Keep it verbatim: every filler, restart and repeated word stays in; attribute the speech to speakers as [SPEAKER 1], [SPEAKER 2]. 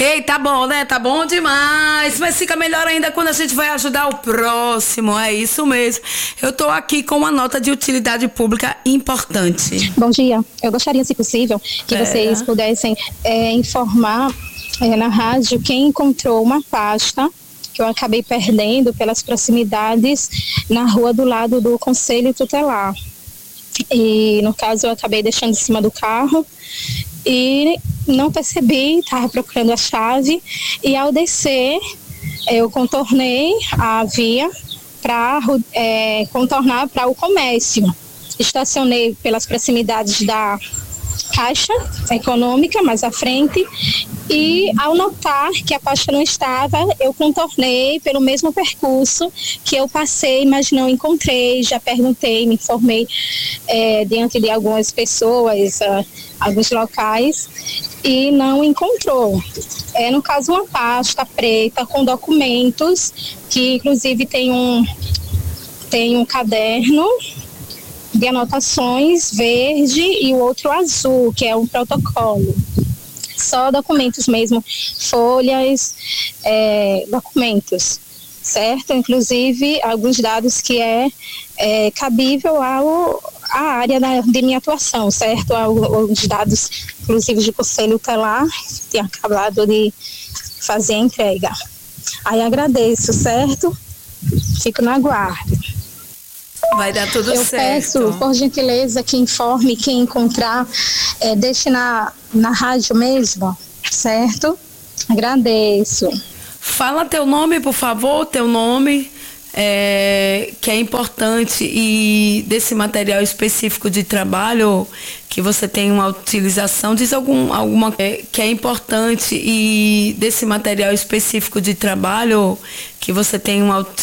[SPEAKER 1] Ei, tá bom, né? Tá bom demais. Mas fica melhor ainda quando a gente vai ajudar o próximo. É isso mesmo. Eu tô aqui com uma nota de utilidade pública importante.
[SPEAKER 2] Bom dia. Eu gostaria, se possível, que
[SPEAKER 1] É.
[SPEAKER 2] vocês pudessem é, informar é, na rádio quem encontrou uma pasta que eu acabei perdendo pelas proximidades na rua do lado do Conselho Tutelar. E, no caso, eu acabei deixando em cima do carro e não percebi, estava procurando a chave, e ao descer eu contornei a via para é, contornar para o comércio. Estacionei pelas proximidades da Caixa Econômica, mais à frente, e ao notar que a pasta não estava, eu contornei pelo mesmo percurso que eu passei, mas não encontrei. Já perguntei, me informei é, diante de algumas pessoas, uh, alguns locais, e não encontrou. É, no caso, uma pasta preta com documentos, que inclusive tem um, tem um caderno de anotações verde e o outro azul, que é um protocolo. Só documentos mesmo, folhas, é, documentos, certo? Inclusive alguns dados que é, é cabível ao, à área da, de minha atuação, certo? Alguns dados, inclusive de Conselho Tutelar, que tinha acabado de fazer a entrega. Aí agradeço, certo? Fico no aguardo.
[SPEAKER 1] Vai dar tudo
[SPEAKER 2] Eu
[SPEAKER 1] certo.
[SPEAKER 2] peço, por gentileza, que informe quem encontrar, é, deixe na, na rádio mesmo, certo? Agradeço.
[SPEAKER 1] Fala teu nome, por favor, teu nome, é, que é importante, e desse material específico de trabalho que você tem uma utilização, diz algum, alguma é, que é importante, e desse material específico de trabalho que você tem uma utilização.